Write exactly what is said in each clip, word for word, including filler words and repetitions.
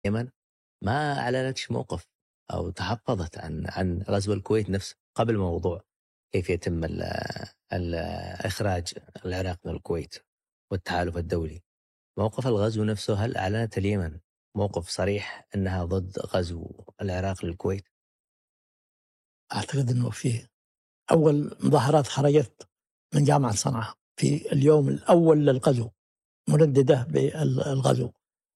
اليمن ما أعلنتش موقف أو تحفظت عن عن غزو الكويت نفسه قبل موضوع كيف يتم ال ال إخراج العراق من الكويت والتحالف الدولي. موقف الغزو نفسه، هل أعلنت اليمن موقف صريح أنها ضد غزو العراق للكويت؟ أعتقد أنه في أول مظاهرات خرجت من جامعة صنعاء في اليوم الأول للغزو منددة بالغزو.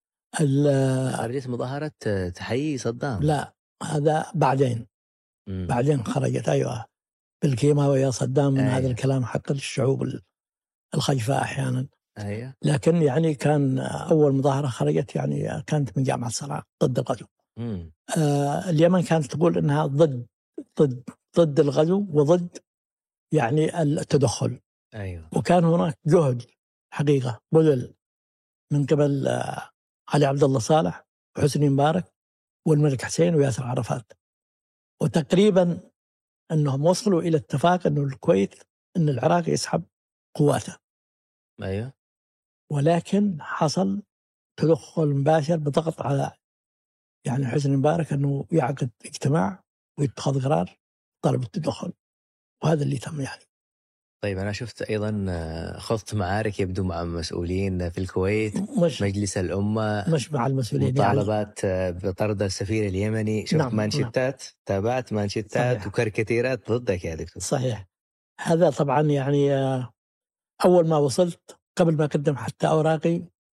خرجت مظاهرة تحيي صدام؟ لا، هذا بعدين مم. بعدين خرجت أيوة بالكيما يا صدام من أيوة. هذا الكلام حق الشعوب الخجفاء أحيانا. أيوة. لكن يعني كان أول مظاهرة خرجت يعني كانت من جامعة صنعاء ضد الغزو. آه اليمن كانت تقول أنها ضد ضد ضد الغزو وضد يعني التدخل. أيوة. وكان هناك جهد حقيقة بذل من قبل آه علي عبد الله صالح وحسني مبارك والملك حسين وياسر عرفات، وتقريبا أنهم وصلوا إلى اتفاق أنه الكويت أن العراق يسحب قواته. أيوة. ولكن حصل تدخل مباشر بضغط على يعني حسني مبارك أنه يعقد اجتماع ويتخذ قرار طلب التدخل، وهذا اللي تم يعني. طيب أنا شفت أيضا خضت معارك يبدو مع مسؤولين في الكويت، مش مجلس الأمة، مش مع المسؤولين مطالبات يعني. بطرد السفير اليمني. شفت نعم مانشيتات نعم. تابعت مانشيتات صحيح. وكاريكاتيرات ضدك يا دكتور. صحيح. هذا طبعا يعني أول ما وصلت قبل ما أقدم حتى أوراقي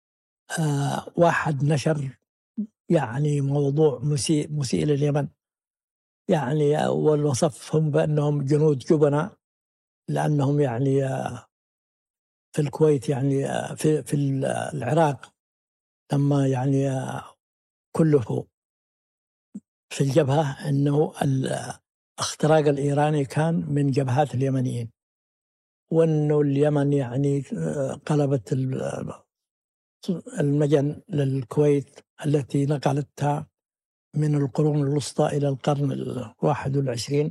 آه واحد نشر يعني موضوع مسيء مسيء لليمن، يعني وصفهم بأنهم جنود جبناء لأنهم يعني في الكويت يعني في في العراق لما يعني كلفوا في الجبهة أنه الاختراق الإيراني كان من جبهات اليمنيين، وأنه اليمن يعني قلبت المجن للكويت التي نقلتها من القرون الوسطى إلى القرن الواحد والعشرين.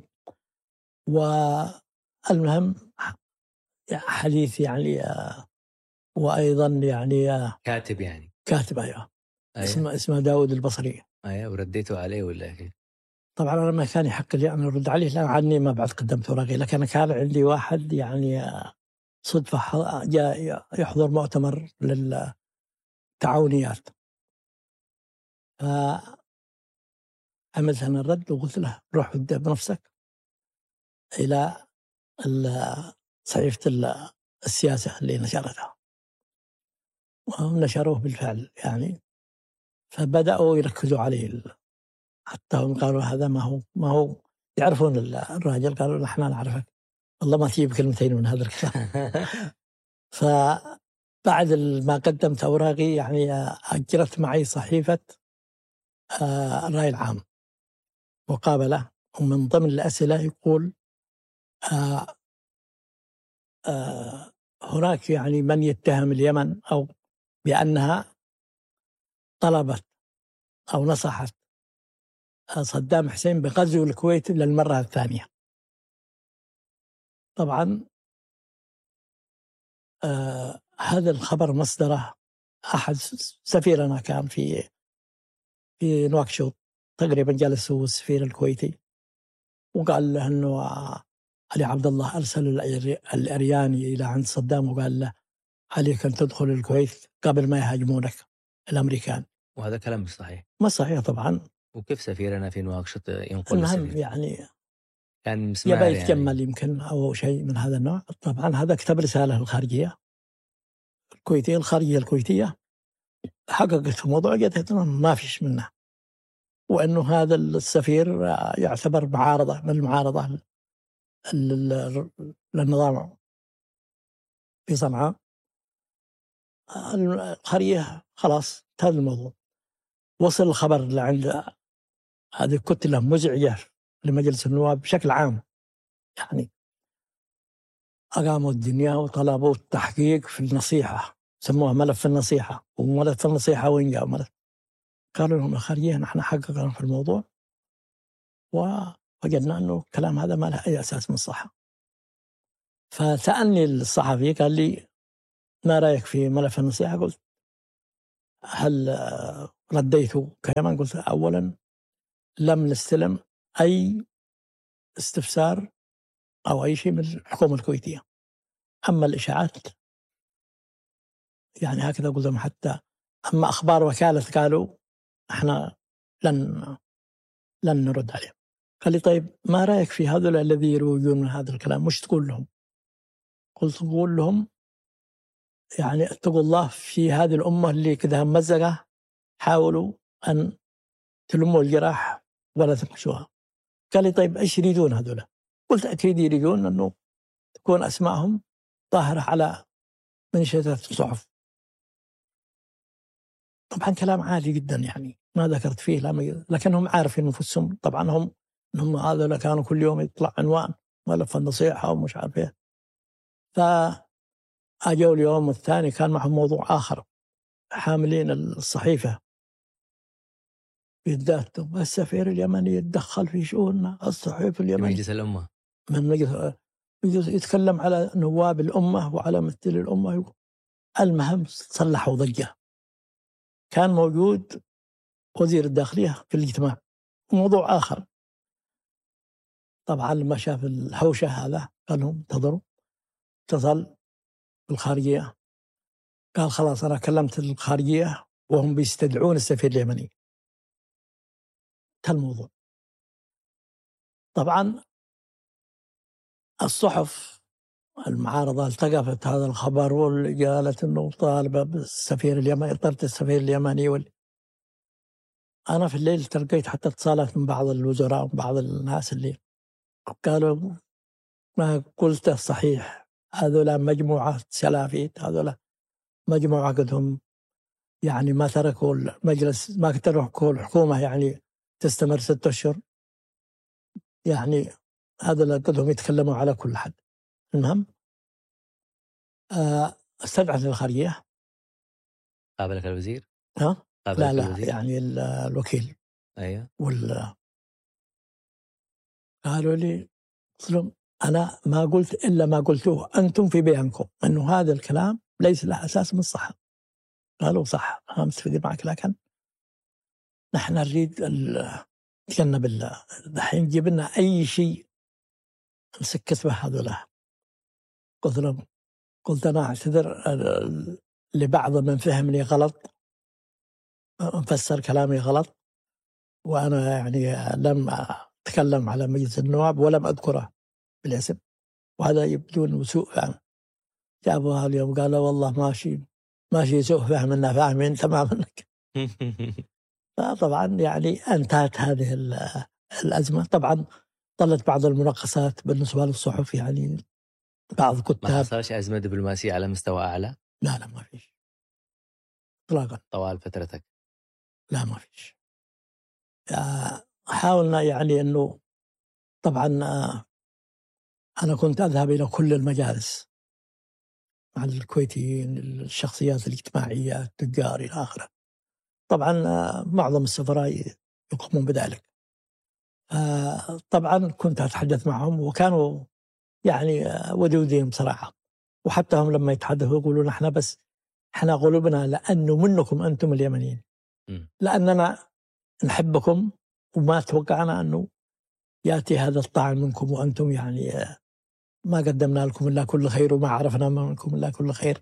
والمهم حديث يعني وأيضا يعني كاتب يعني كاتب أيوه أيوة. اسمه اسمه داود البصري. أيوة. ورديته عليه ولا كيف؟ طبعا أنا ما كان يحق لي أن أرد عليه لأن عني ما بعد قدمت ورقي، لكن كان عندي واحد يعني صدفة جاء يحضر مؤتمر للتعاونيات، فعملت أنا الرد وقلت له روح ابدأ بنفسك إلى صحيفة السياسة اللي نشرتها، وهم نشروه بالفعل يعني. فبدأوا يركزوا عليه، حتى هم قالوا هذا ما هو ما هو يعرفون الراجل، قالوا نحن نعرفك والله ما تجيب كلمتين من هذا الكلام. فبعد ما قدمت أوراقي يعني أجرت معي صحيفة الرأي العام مقابلة، ومن ضمن الأسئلة يقول آآ آآ هناك يعني من يتهم اليمن أو بأنها طلبت أو نصحت صدام حسين بغزو الكويت للمرة الثانية. طبعا آه هذا الخبر مصدره أحد سفيرنا كان في في نواكشوط، تقريبا جلس هو السفير الكويتي وقال له أنه علي عبد الله أرسل الأرياني إلى عند صدام وقال له عليك أن تدخل الكويت قبل ما يهاجمونك الأمريكان. وهذا كلام مش صحيح. ما صحيح طبعا. وكيف سفيرنا في نواكشوط ينقل المهم السفير؟ يعني كان يبقى مسمار يتجمل يعني. يمكن أو شيء من هذا النوع. طبعا هذا كتب رسالة للخارجية الكويتية، الخارجية الكويتية حققت في الموضوع قالت ما فيش منه، وأنه هذا السفير يعتبر معارضة من المعارضة للنظام في صنعاء. الخارجية خلاص هذا الموضوع وصل الخبر لعند هذه كتلة مزعجة لمجلس النواب بشكل عام، يعني أقاموا الدنيا وطلبوا التحقيق في النصيحة، سموها ملف النصيحة. وملف النصيحة وين جاء ملف؟ قالوا لهم الخارجية نحن حققنا في الموضوع ووجدنا أنه الكلام هذا ما له أي أساس من الصحة. فسألني الصحفي قال لي ما رأيك في ملف النصيحة؟ قلت هل رديته كمان، قلت أولا لم نستلم أي استفسار أو أي شيء من الحكومة الكويتية. أما الإشاعات يعني هكذا قلت لهم، حتى أما أخبار وكالة قالوا إحنا لن لن نرد عليهم. قال لي طيب ما رأيك في هذول الذي يروجون من هذا الكلام، مش تقول لهم؟ قلت قول لهم يعني اتقوا الله في هذه الأمة اللي كذا ممزقة، حاولوا أن تلموا الجراح ولا تنقشوها. قال لي طيب ايش يريدون هذول؟ قلت اكيد يريدون انه تكون اسمائهم ظاهره على منشطات الصحف. طبعا كلام عالي جدا يعني ما ذكرت فيه، لكنهم عارفين انفسهم طبعا، هم هم هذول كانوا كل يوم يطلع عنوان ملف النصيحه ومش عارف ايه. فاجوا اليوم الثاني كان معهم موضوع اخر، حاملين الصحيفه بالذات السفير اليمني يتدخل في شؤون الصحيفه اليمنيه، مجلس الامه، من مجلس يتكلم على نواب الامه وعلى ممثلي الامه. المهم صلحوا ضجه. كان موجود وزير الداخليه في الاجتماع. موضوع اخر طبعا لما شاف الهوشه هذا قال لهم انتظروا. اتصل بالخارجيه قال خلاص انا كلمت الخارجيه وهم بيستدعون السفير اليمني. انتهى الموضوع. طبعا الصحف المعارضة التقفت هذا الخبر واللي قالت انه طالبة بالسفير اليمني، طلبت السفير اليمني وال... انا في الليل تلقيت حتى اتصالات من بعض الوزراء وبعض الناس اللي قالوا ما قلته صحيح، هذولا مجموعة سلافيت، هذولا مجموعة قدهم يعني ما تركوا المجلس، ما تركوا الحكومة يعني تستمر ستة أشهر، يعني هذولا قدهم يتكلموا على كل حد. المهم استدعت الخارجية. قابلك الوزير؟ ها؟ قابلك لا لا الوزير؟ يعني الوكيل. ايوه. وال قالوا لي قلت لهم انا ما قلت الا ما قلتوه انتم في بيانكم، انه هذا الكلام ليس له اساس من الصحه. قالوا صح انا مستفيد معك، لكن نحن نريد نتجنب الحين جيب لنا اي شيء نسكت به هذولا. قلت لهم قلت انا اعتذر لبعض من فهمني غلط، مفسر كلامي غلط، وانا يعني لم اتكلم على مجلس النواب ولم اذكره بالاسم، وهذا يبدو سوء فهم. جابوها اليوم قالوا والله ماشي ماشي سوء فهم، إننا فاهمين تماما. طبعا يعني انتهت هذه الأزمة. طبعا ظلت بعض المناقصات بالنسبة للصحف، يعني بعض كتاب. ما حصلش أزمة دبلوماسية على مستوى أعلى؟ لا لا ما فيش إطلاقا طوال فترتك؟ لا ما فيش. حاولنا يعني أنه طبعا أنا كنت أذهب إلى كل المجالس مع الكويتيين، الشخصيات الاجتماعية، التجار إلى آخره. طبعا معظم السفراء يقومون بذلك. طبعا كنت أتحدث معهم وكانوا يعني ودودين بصراحة، وحتى هم لما يتحدثوا يقولون احنا بس احنا قلوبنا لأنه منكم أنتم اليمنيين، لأننا نحبكم وما توقعنا أنه يأتي هذا الطعن منكم، وأنتم يعني ما قدمنا لكم إلا كل خير وما عرفنا منكم إلا كل خير.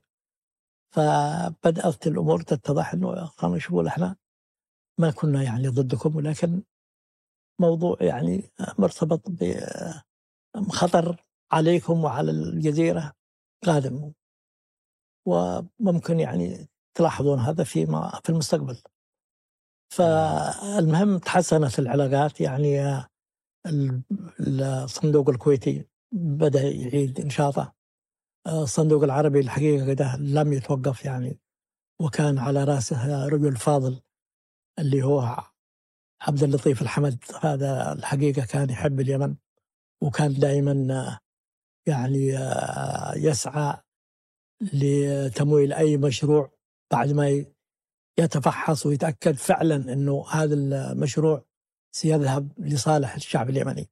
فبدأت الأمور تتضح أنه خلنا نشوفوا احنا ما كنا يعني ضدكم، ولكن موضوع يعني مرتبط بخطر عليكم وعلى الجزيرة قادم، وممكن يعني تلاحظون هذا فيما في المستقبل. فالمهم تحسنت العلاقات، يعني الصندوق الكويتي بدأ يعيد نشاطه. الصندوق العربي الحقيقة ده لم يتوقف يعني، وكان على رأسه رجل فاضل اللي هو عبد اللطيف الحمد. هذا الحقيقة كان يحب اليمن، وكان دائما يعني يسعى لتمويل أي مشروع بعد ما يتفحص ويتأكد فعلا أنه هذا المشروع سيذهب لصالح الشعب اليمني.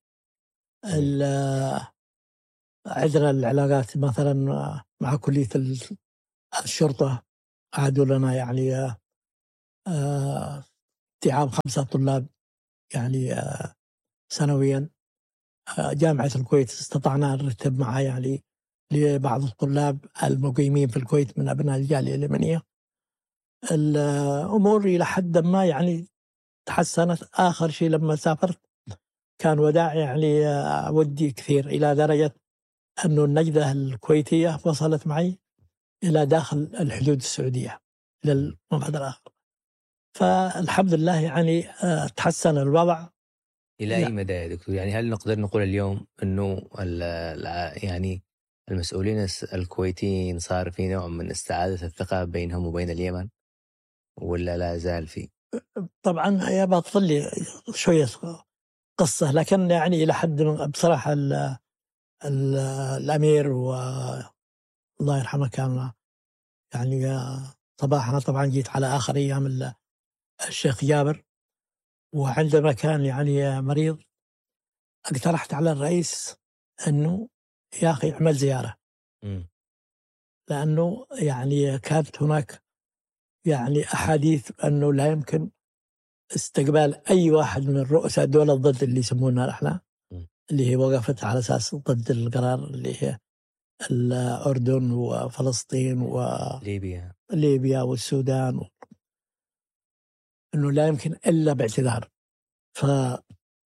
عندنا العلاقات مثلا مع كلية الشرطة، عادوا لنا يعني آه، استيعاب خمسة طلاب يعني آه، سنويا. آه، جامعة الكويت استطعنا نرتب معها يعني لبعض الطلاب المقيمين في الكويت من أبناء الجالية اليمنية. الأمور إلى حد ما يعني تحسنت. آخر شيء لما سافرت كان وداع يعني آه، ودي كثير، إلى درجة أنه النجدة الكويتية وصلت معي إلى داخل الحدود السعودية إلى المبعد الآخر. فالحمد لله يعني آه، تحسن الوضع. إلى أي مدى يا دكتور؟ يعني هل نقدر نقول اليوم أنه يعني المسؤولين الكويتيين صار في نوع من استعادة الثقة بينهم وبين اليمن، ولا لا زال في؟ طبعا هي بتظل لي شوية قصة، لكن يعني إلى حد بصراحة ال ال الأمير والله يرحمه كان يعني صباح. أنا طبعا جيت على آخر أيام الشيخ جابر، وعندما كان يعني مريض اقترحت على الرئيس أنه يا أخي اعمل زيارة، م. لأنه يعني كانت هناك يعني أحاديث أنه لا يمكن استقبال أي واحد من رؤساء الدول ضد اللي يسمونها احنا، اللي هي وقفت على أساس ضد القرار اللي هي الأردن وفلسطين وليبيا ليبيا والسودان، أنه لا يمكن إلا باعتذار. فقلنا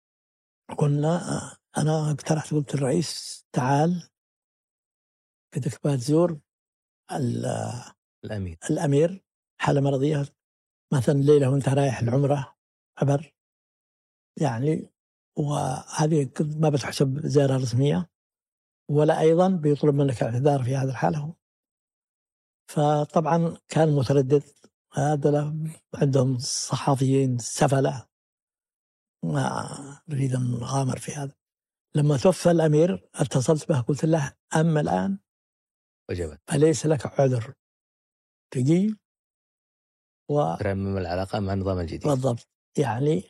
أنا اقترحت، قلت الرئيس تعال بدك بتزور الأمير الأمير حالة مرضية مثلا ليلة وانت رايح العمرة عبر يعني، وهذه ما بتحسب زيارة رسمية ولا أيضا بيطلب منك اعتذار في هذا الحالة. فطبعا كان متردد. هذا عندهم صحفيين سفلة، ما نريد أن نغامر في هذا. لما توفى الأمير اتصلت به قلت له أما الآن وجبت، فليس لك عذر، تجي و ترمم العلاقة مع النظام الجديد. بالضبط، يعني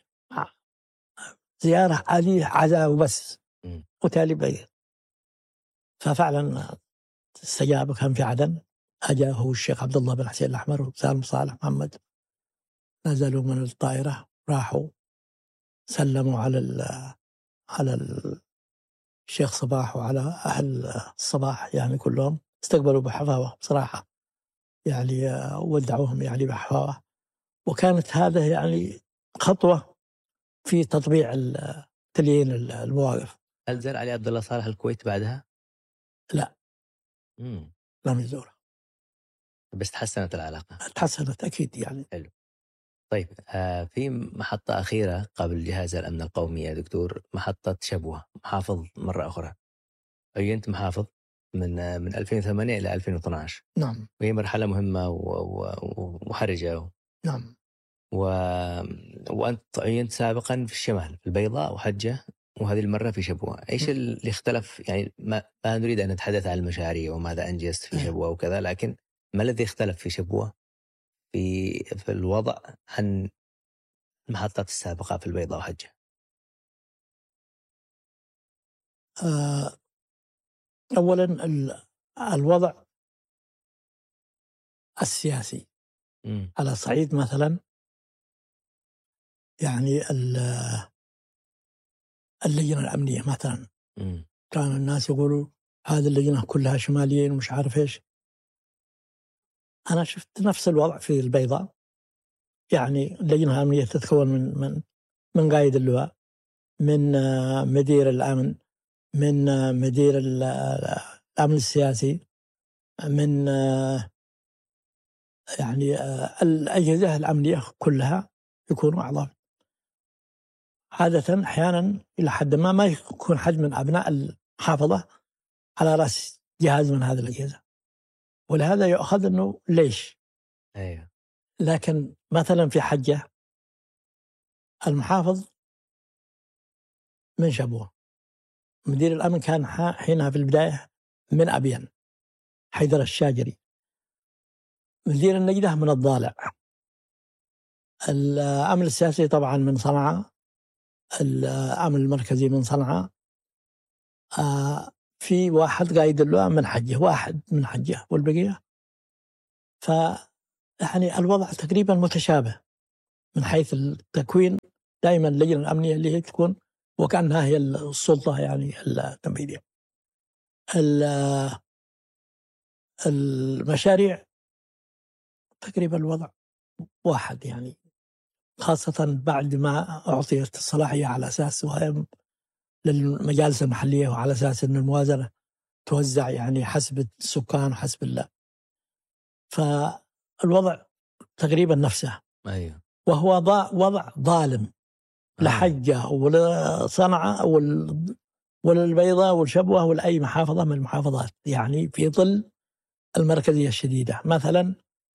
زيارة عادية عزاء وبس وتالي بيت. ففعلا استجاب، كان في عدن، أجا هو الشيخ عبد الله بن حسين الأحمر وسالم صالح محمد، نزلوا من الطائرة راحوا سلموا على ال على الشيخ صباح وعلى أهل الصباح، يعني كلهم استقبلوا بحفاوة بصراحة، يعني ودعوهم يعني بحفاوة. وكانت هذا يعني خطوة في تطبيع تليين المواقف. هل زار علي عبد الله صالح الكويت بعدها؟ لا مم. لم يزوره، بس تحسنت العلاقة. تحسنت أكيد يعني. حلو. طيب آه في محطة أخيرة قبل جهاز الأمن القومي يا دكتور، محطة شبوة، محافظ مرة أخرى. عينت محافظ من آه من ألفين وثمانية إلى ألفين واثني عشر. نعم. وهي مرحلة مهمة ومحرجة. نعم. و... وأنت عينت سابقا في الشمال في البيضاء وحجة، وهذه المرة في شبوة. إيش اللي اختلف؟ يعني ما, ما نريد أن نتحدث عن المشاريع وماذا أنجزت في شبوة وكذا، لكن ما الذي اختلف في شبوة في في الوضع عن المحطات السابقة في البيضاء وحجة؟ آه أولا الوضع السياسي م. على صعيد مثلا يعني اللجنة الأمنية مثلا م. كان الناس يقولوا هذه اللجنة كلها شماليين ومش عارف إيش. أنا شفت نفس الوضع في البيضاء، يعني اللجنة الأمنية تتكون من من من قائد اللواء، من مدير الأمن، من مدير الأمن السياسي، من يعني الأجهزة الأمنية كلها يكونوا أعضاء. عادة أحيانا إلى حد ما ما يكون حد من أبناء المحافظة على رأس جهاز من هذه الأجهزة، ولهذا يؤخذ أنه ليش. أيوه. لكن مثلا في حجة المحافظ من شبوة، مدير الأمن كان حينها في البداية من أبين حيدر الشاجري، مدير النجدة من الضالع، الأمن السياسي طبعا من صنعاء، الأمن المركزي من صنعاء، آه في واحد قايد اللواء من حجة، واحد من حجة والبقية. ف يعني الوضع تقريبا متشابه. من حيث التكوين دائما اللجنة الأمنية اللي هي تكون وكأنها هي السلطة يعني التنفيذية. المشاريع تقريبا الوضع واحد يعني، خاصة بعد ما أعطيت الصلاحية على أساس وهي للمجالس المحلية وعلى أساس أن الموازنة توزع يعني حسب السكان وحسب الله، فالوضع تقريبا نفسه. أيوه. وهو وضع ظالم، لا حجة ولا صنعاء ولا البيضاء والشبوة ولا أي محافظة من المحافظات، يعني في ظل المركزية الشديدة. مثلا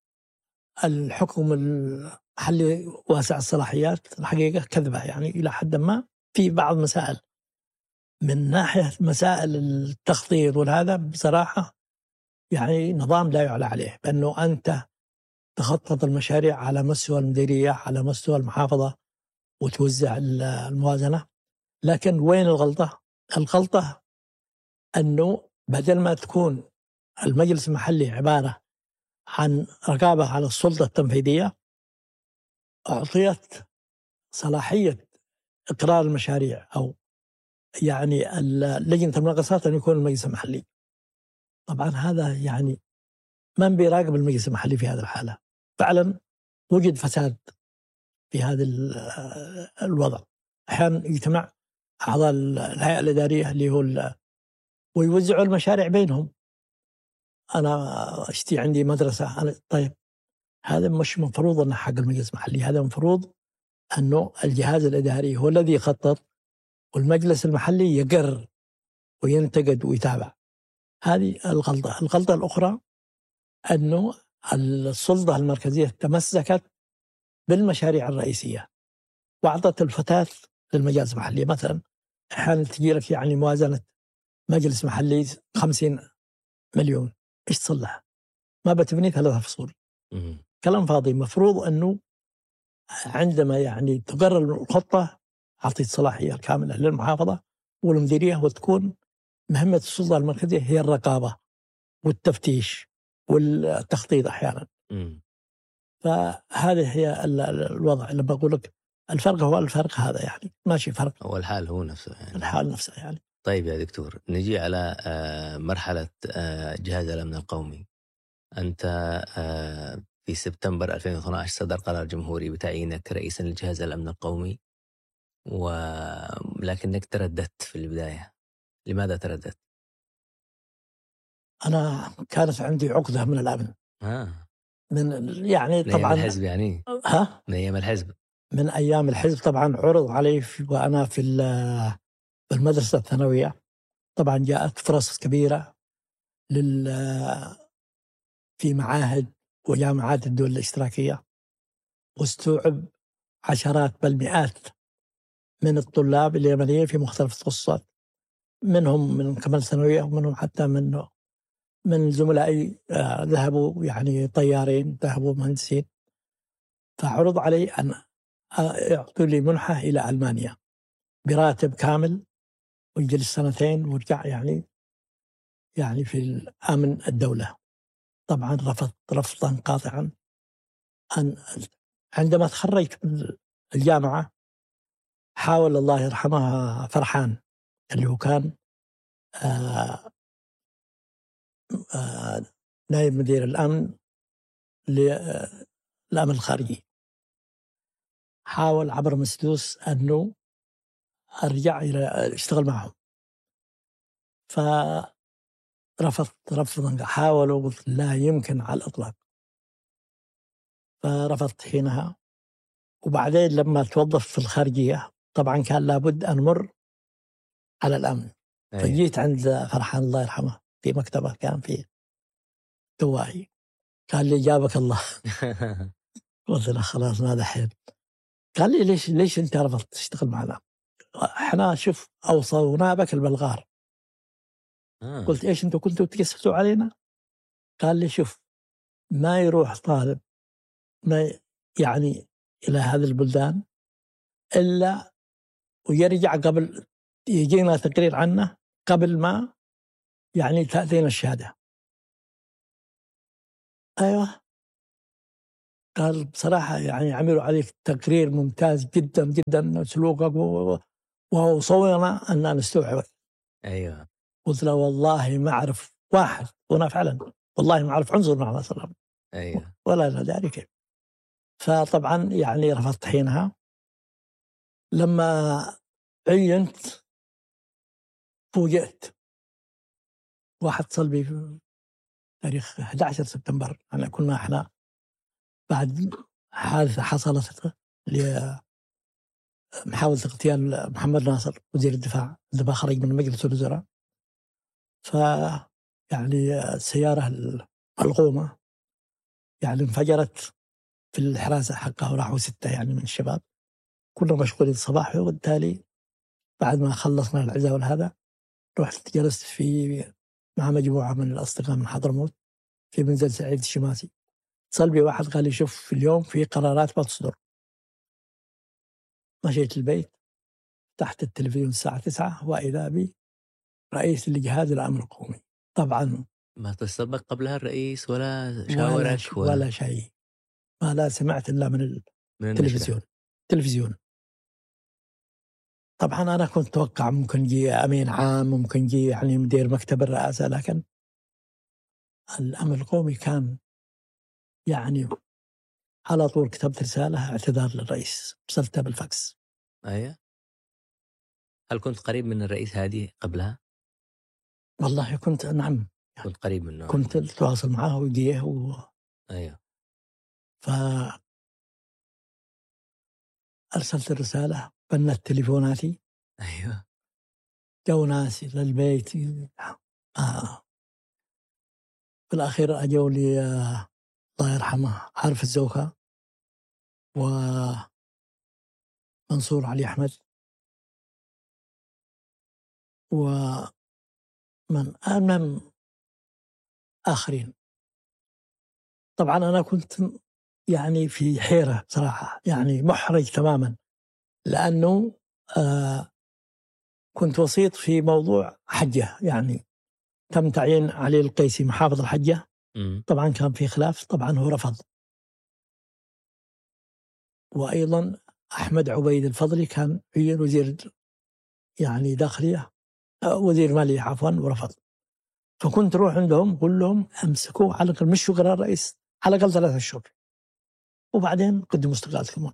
الحكم المحلي واسع الصلاحيات الحقيقة كذبة يعني إلى حد ما في بعض مسائل، من ناحية مسائل التخطيط والهذا بصراحة يعني نظام لا يعلى عليه، بأنه أنت تخطط المشاريع على مستوى المديرية على مستوى المحافظة وتوزع الموازنة. لكن وين الغلطة؟ الغلطة أنه بدل ما تكون المجلس المحلي عبارة عن رقابة على السلطة التنفيذية، أعطيت صلاحية إقرار المشاريع أو يعني لجنة المناقصات أن يكون المجلس المحلي. طبعا هذا يعني من بيراقب المجلس المحلي في هذه الحالة؟ فعلا وجد فساد في هذا الوضع. أحيانا يجتمع أعضاء الهيئة الإدارية اللي هو ويوزعوا المشاريع بينهم. أنا أشتي عندي مدرسة، أنا طيب هذا مش مفروض أنه حق المجلس المحلي، هذا مفروض أنه الجهاز الإداري هو الذي يخطط والمجلس المحلي يقر وينتقد ويتابع. هذه الغلطة. الغلطة الأخرى أنه السلطة المركزية تمسكت بالمشاريع الرئيسية وأعطت الفتاة للمجالس المحلية. مثلا أحيانا تجي لك يعني موازنة مجلس محلي خمسين مليون، إيش تصلح؟ ما بتبني ثلاثة فصول، كلام فاضي. مفروض أنه عندما يعني تقرر الخطة أعطيت صلاحية الكاملة للمحافظة والمديرية، وتكون مهمة السلطة المركزية هي الرقابة والتفتيش والتخطيط أحيانا. م. فهذه هي الوضع. لما أقول لك الفرق هو الفرق هذا يعني ماشي فرق، هو الحال هو نفسه يعني. الحال نفسه يعني. طيب يا دكتور، نجي على مرحلة جهاز الأمن القومي. أنت في سبتمبر ألفين واثني عشر صدر قرار جمهوري بتعيينك رئيسا لجهاز الأمن القومي، ولكنك ترددت في البداية. لماذا ترددت؟ أنا كانت عندي عقدة من الأمن. آه. من يعني من طبعا أيام الحزب يعني. ها؟ من أيام الحزب. من أيام الحزب طبعا عرض علي وأنا في المدرسة الثانوية. طبعا جاءت فرص كبيرة لل في معاهد وجامعات الدول الاشتراكية، واستوعب عشرات بل مئات من الطلاب اليمنيين في مختلف التخصصات، منهم من كمال ثانوية ومنهم حتى من من زملائي ذهبوا يعني طيارين، ذهبوا مهندسين. فعرض علي أن يعطوا لي منحة إلى ألمانيا براتب كامل ويجلس سنتين ويرجع يعني يعني في الأمن الدولة. طبعا رفضت رفضا قاطعا. أن عندما تخرجت من الجامعة حاول الله يرحمها فرحان اللي هو كان آآ آآ نائب مدير الأمن للأمن الخارجي، حاول عبر مسدوس أنه أرجع إلى أشتغل معهم، فرفضت رفضا. حاولوا قلت لا يمكن على الإطلاق، فرفضت حينها. وبعدين لما توظف في الخارجية طبعا كان لابد أن مر على الأمن. أيه. فجيت عند فرحان الله يرحمه في مكتبه كان في دواهي، قال لي جابك الله. قلت له خلاص ما دحين. قال لي ليش ليش أنت رفضت تشتغل معنا؟ احنا شوف أوصونا بك البلغار. آه. قلت إيش أنتوا كنتوا تقسطوا علينا؟ قال لي شوف ما يروح طالب ما يعني إلى هذه البلدان إلا ويرجع قبل يجينا تقرير عنه قبل ما يعني تأتينا الشهادة. أيوة قال بصراحة يعني عملوا عليك تقرير ممتاز جدا جدا سلوكك، وصوّنا أن نستوعب. أيوة. قلت له والله ما أعرف واحد، وأنا فعلا والله ما أعرف عنصر مع الله صلى الله عليه وسلم. أيوة. ولا لا ذلك. فطبعا يعني رفضت حينها. لما عينت فوجئت واحد صلبي في تاريخ أحد عشر سبتمبر، أنا كنا احنا بعد حادثة حصلت لمحاولة اغتيال محمد ناصر وزير الدفاع عندما خرج من مجلس الوزراء. ف يعني السيارة القومة يعني انفجرت في الحراسة حقها، وراحوا ستة يعني من الشباب، كنا مشغولين الصباح. وبالتالي بعد ما خلصنا العزاء والهذا رحت جلست في مع مجموعة من الأصدقاء من حضرموت في منزل سعيد الشماسي. صلبي واحد قال لي شوف في اليوم في قرارات بتصدر. مشيت البيت، تحت التلفزيون الساعة تسعة، وإذا بي رئيس لجهاز الأمن القومي. طبعا ما تسبق قبلها الرئيس ولا شاورك ولا, ولا شيء، ما لا سمعت إلا من من التلفزيون التلفزيون طبعا أنا كنت أتوقع ممكن يجي أمين عام، ممكن يجي يعني مدير مكتب الرئاسة، لكن الأمن القومي كان يعني على طول كتبت رسالة اعتذار للرئيس، ارسلتها بالفاكس. أيه. هل كنت قريب من الرئيس هادي قبلها؟ والله كنت نعم، كنت قريب منه، كنت أتواصل معه ويجيه و... أيوه. ف أرسلت الرسالة، بنت تليفوناتي. أيوه. جو ناس للبيت. آه. في الأخير أجوا لي آه الله يرحمه عارف الزوخة ومنصور علي أحمد ومن أمام آخرين. طبعا أنا كنت يعني في حيرة صراحة، يعني محرج تماما، لأنه آه كنت وسيط في موضوع حجة، يعني تم تعيين علي القيسي محافظ الحجة. م. طبعا كان في خلاف، طبعا هو رفض. وأيضا أحمد عبيد الفضلي كان وزير يعني داخلية وزير مالية عفوا ورفض. فكنت روح عندهم قول لهم أمسكوا على الأقل مشوا قرار الرئيس على الأقل ثلاثة أشهر وبعدين قدموا استقالتكم.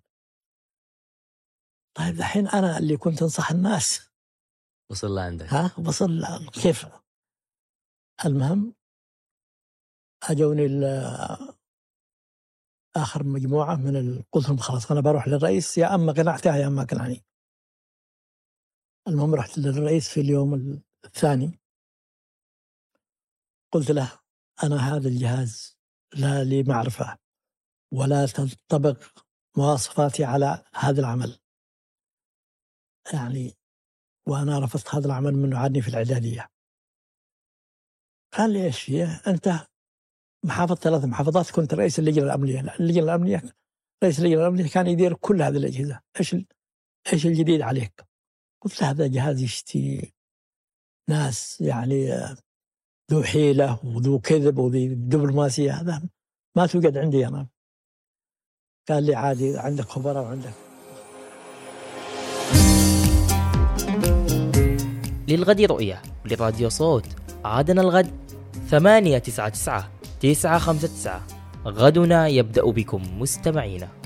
طيب الحين أنا اللي كنت أنصح الناس وصل لعندك. ها وصل كيف؟ المهم أجوني آخر مجموعة من قلت لهم خلاص أنا بروح للرئيس، يا أما قنعتها يا أما قنعني. المهم رحت للرئيس في اليوم الثاني، قلت له أنا هذا الجهاز لا لي معرفة ولا تنطبق مواصفاتي على هذا العمل، يعني وأنا رفضت هذا العمل من عادني في الإعدادية. قال لي إيش فيه؟ أنت محافظ ثلاث محافظات، كنت رئيس اللجنة الأمنية. اللجنة الأمنية رئيس اللجنة الأمنية كان يدير كل هذه الأجهزة، إيش إيش الجديد عليك؟ قلت له هذا جهاز يشتي ناس يعني ذو حيلة وذو كذب وذو دبلوماسية، هذا ما توجد عندي أنا. قال لي عادي عندك خبراء وعندك. للغد رؤية لراديو صوت، عادنا الغد ثمانية تسعة تسعة تسعة خمسة تسعة. غدنا يبدأ بكم مستمعينا.